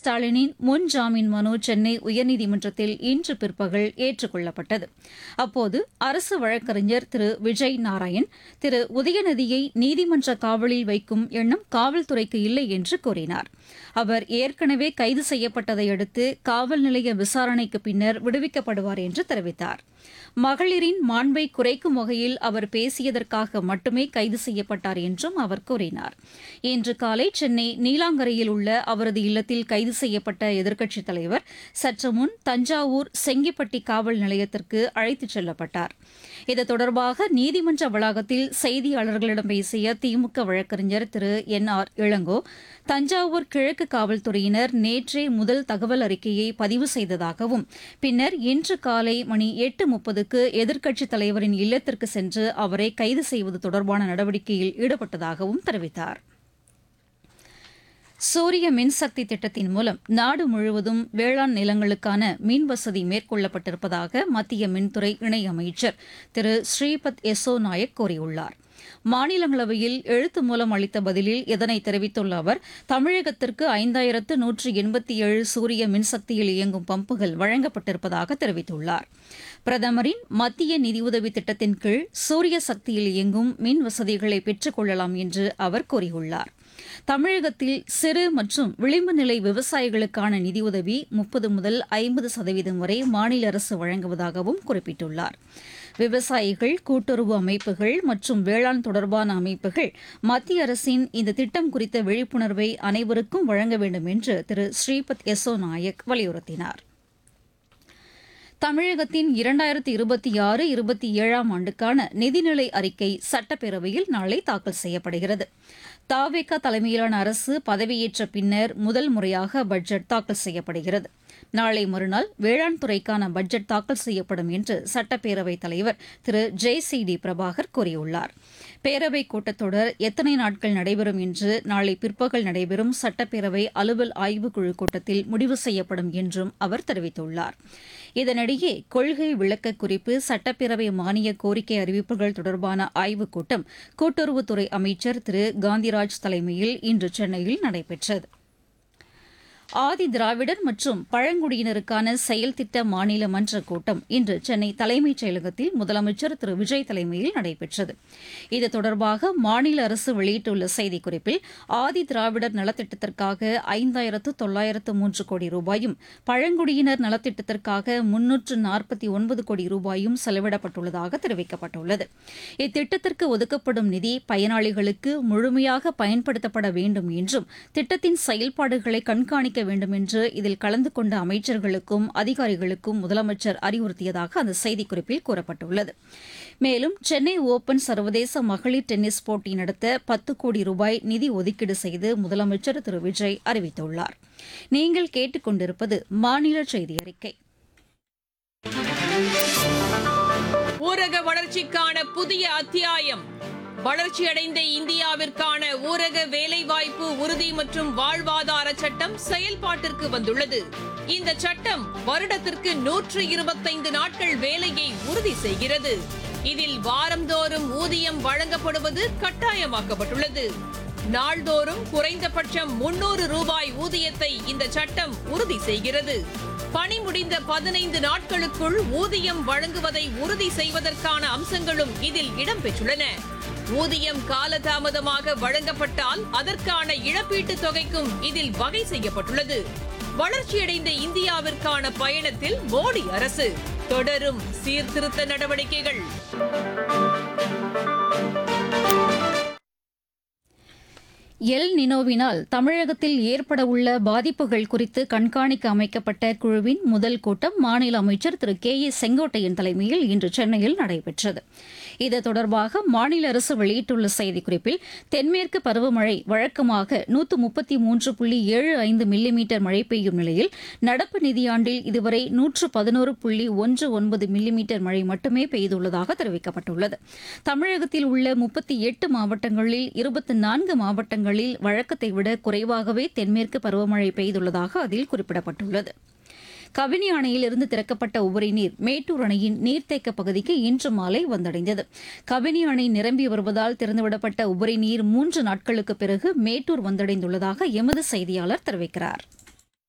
ஸ்டாலினின் முன் ஜாமீன் மனு சென்னை உயர்நீதிமன்றத்தில் இன்று பிற்பகல் ஏற்றுக் கொள்ளப்பட்டது. அப்போது அரசு வழக்கறிஞர் திரு விஜய் நாராயண் திரு உதயநிதியை நீதிமன்ற காவலில் வைக்கும் எண்ணம் காவல்துறைக்கு இல்லை என்று கூறினார். அவர் ஏற்கனவே கைது செய்யப்பட்டதை அடுத்து காவல் நிலைய விசாரணைக்கு பின்னர் விடுவிக்கப்படுவார் என்று தெரிவித்தார். மகளிரின் மாண்பை குறைக்கும் வகையில் அவர் பேசியதற்காக மட்டுமே கைது செய்யப்பட்டார் என்றும் அவர் கூறினார். இன்று காலை சென்னை நீலாங்கரையில் உள்ள அவரது இல்லத்தில் கைது செய்யப்பட்ட எதிர்க்கட்சித் தலைவர் சற்று முன் தஞ்சாவூர் செங்கிப்பட்டி காவல் நிலையத்திற்கு அழைத்துச் செல்லப்பட்டார். இது தொடர்பாக நீதிமன்ற வளாகத்தில் செய்தியாளர்களிடம் பேசிய திமுக வழக்கறிஞர் திரு NR இளங்கோ, தஞ்சாவூர் கிழக்கு காவல்துறையினர் நேற்றே முதல் தகவல் அறிக்கையை பதிவு செய்ததாகவும் பின்னர் இன்று காலை மணி 8:30க்கு எதிர்க்கட்சித் தலைவரின் இல்லத்திற்கு சென்று அவரை கைது செய்வது தொடர்பான நடவடிக்கையில் ஈடுபட்டதாகவும் தெரிவித்தார். சூரிய மின்சக்தி திட்டத்தின் மூலம் நாடு முழுவதும் வேளாண் நிலங்களுக்கான மின்வசதி மேற்கொள்ளப்பட்டிருப்பதாக மத்திய மின்துறை இணையமைச்சர் திரு ஸ்ரீபத் யெஸ்ஸோ நாயக் கூறியுள்ளார். மாநிலங்களவையில் எழுத்து மூலம் அளித்த பதிலில் இதனை தெரிவித்துள்ள அவர், தமிழகத்திற்கு 5187 சூரிய மின்சக்தியில் இயங்கும் பம்புகள் வழங்கப்பட்டிருப்பதாக தெரிவித்துள்ளார். பிரதமரின் மத்திய நிதியுதவி திட்டத்தின் கீழ் சூரிய சக்தியில் இயங்கும் மின் வசதிகளை பெற்றுக் கொள்ளலாம் என்று அவர் கூறியுள்ளார். தமிழகத்தில் சிறு மற்றும் விளிம்பு நிலை விவசாயிகளுக்கான நிதியுதவி 30 முதல் 50% வரை மாநில அரசு வழங்குவதாகவும் குறிப்பிட்டுள்ளார். விவசாயிகள், கூட்டுறவு அமைப்புகள் மற்றும் வேளாண் தொடர்பான அமைப்புகள் மத்திய அரசின் இந்த திட்டம் குறித்த விழிப்புணர்வை அனைவருக்கும் வழங்க வேண்டும் என்று திரு ஸ்ரீபத் யெஸ்ஸோ நாயக் வலியுறுத்தினார். தமிழகத்தின் 2026-27 ஆண்டுக்கான நிதிநிலை அறிக்கை சட்டப்பேரவையில் நாளை தாக்கல் செய்யப்படுகிறது. தாவேகா தலைமையிலான அரசு பதவியேற்ற பின்னர் முதல் முறையாக பட்ஜெட் தாக்கல் செய்யப்படுகிறது. நாளை மறுநாள் வேளாண் துறைக்கான பட்ஜெட் தாக்கல் செய்யப்படும் என்று சட்டப்பேரவைத் தலைவர் திரு JCD பிரபாகர் கூறியுள்ளார். பேரவைக் கூட்டத்தொடர் எத்தனை நாட்கள் நடைபெறும் என்று நாளை பிற்பகல் நடைபெறும் சட்டப்பேரவை அலுவல் ஆய்வுக்குழு கூட்டத்தில் முடிவு செய்யப்படும் என்றும் அவர் தெரிவித்துள்ளார். இதனிடையே கொள்கை விளக்க குறிப்பு, சட்டப்பேரவை மானிய கோரிக்கை அறிவிப்புகள் தொடர்பான ஆய்வுக் கூட்டம் கூட்டுறவுத்துறை அமைச்சர் திரு காந்திராஜ் தலைமையில் இன்று சென்னையில் நடைபெற்றது. ஆதி திராவிடர் மற்றும் பழங்குடியினருக்கான செயல் திட்ட மாநில மன்ற கூட்டம் இன்று சென்னை தலைமைச் செயலகத்தில் முதலமைச்சர் திரு விஜய் தலைமையில் நடைபெற்றது. இது தொடர்பாக மாநில அரசு வெளியிட்டுள்ள செய்திக்குறிப்பில், ஆதி திராவிடர் நலத்திட்டத்திற்காக 5903 கோடி ரூபாயும், பழங்குடியினர் நலத்திட்டத்திற்காக 349 கோடி ரூபாயும் செலவிடப்பட்டுள்ளதாக தெரிவிக்கப்பட்டுள்ளது. இத்திட்டத்திற்கு ஒதுக்கப்படும் நிதி பயனாளிகளுக்கு முழுமையாக பயன்படுத்தப்பட வேண்டும் என்றும், திட்டத்தின் செயல்பாடுகளை கண்காணிக்க வேண்டும் என்று இதில் கலந்து கொண்ட அமைச்சர்களுக்கும் அதிகாரிகளுக்கும் முதலமைச்சர் அறிவுறுத்தியதாக அந்த செய்திக்குறிப்பில் கூறப்பட்டுள்ளது. மேலும் சென்னை ஓபன் சர்வதேச மகளிர் டென்னிஸ் போட்டி நடத்த 10 கோடி ரூபாய் நிதி ஒதுக்கீடு செய்து முதலமைச்சர் திரு விஜய் அறிவித்துள்ளார். நீங்கள் கேட்டுக்கொண்டிருப்பது மாநில செய்தி அறிக்கை. ஊரக வளர்ச்சிக்கான புதிய அத்தியாயம். வளர்ச்சியடைந்த இந்தியாவிற்கான ஊரக வேலைவாய்ப்பு உறுதி மற்றும் வாழ்வாதார சட்டம் செயல்பாட்டிற்கு வந்துள்ளது. இந்த சட்டம் வருடத்திற்கு 125 நாட்கள் வேலையை உறுதி செய்கிறது. இதில் வாரந்தோறும் ஊதியம் வழங்கப்படுவது கட்டாயமாக்கப்பட்டுள்ளது. நாள்தோறும் குறைந்தபட்சம் 300 ரூபாய் ஊதியத்தை இந்த சட்டம் உறுதி செய்கிறது. பணி முடிந்த 15 நாட்களுக்குள் ஊதியம் வழங்குவதை உறுதி செய்வதற்கான அம்சங்களும் இதில் இடம்பெற்றுள்ளன. ஊதியம் காலதாமதமாக வழங்கப்பட்டால் அதற்கான இழப்பீட்டுத் தொகைக்கும் இதில் வகை செய்யப்பட்டுள்ளது. வளர்ச்சியடைந்த இந்தியாவிற்கான பயணத்தில் மோடி அரசு தொடரும் சீர்திருத்த நடவடிக்கைகள். எல் நினோவினால் தமிழகத்தில் ஏற்படவுள்ள பாதிப்புகள் குறித்து கண்காணிக்க அமைக்கப்பட்ட குழுவின் முதல் கூட்டம் மாநில அமைச்சர் திரு KA செங்கோட்டையன் தலைமையில் இன்று சென்னையில் நடைபெற்றது. இது தொடர்பாக மாநில அரசு வெளியிட்டுள்ள செய்திக்குறிப்பில், தென்மேற்கு பருவமழை வழக்கமாக 133.75 மில்லிமீட்டர் மழை பெய்யும் நிலையில் நடப்பு நிதியாண்டில் இதுவரை 111.19 மில்லிமீட்டர் மழை மட்டுமே பெய்துள்ளதாக தெரிவிக்கப்பட்டுள்ளது. தமிழகத்தில் உள்ள 38 மாவட்டங்களில் 24 மாவட்டங்களில் வழக்கத்தை விட குறைவாகவே தென்மேற்கு பருவமழை பெய்துள்ளதாக அதில் குறிப்பிடப்பட்டுள்ளது. கபினி அணையிலிருந்து திறக்கப்பட்ட உபரி நீர் மேட்டூர் அணையின் நீர்த்தேக்க பகுதிக்கு இன்று மாலை வந்தடைந்தது. கபினி அணை நிரம்பி வருவதால் திறந்துவிடப்பட்ட உபரி நீர் 3 நாட்களுக்கு பிறகு மேட்டூர் வந்தடைந்துள்ளதாக எமது செய்தியாளர் தெரிவிக்கிறார்.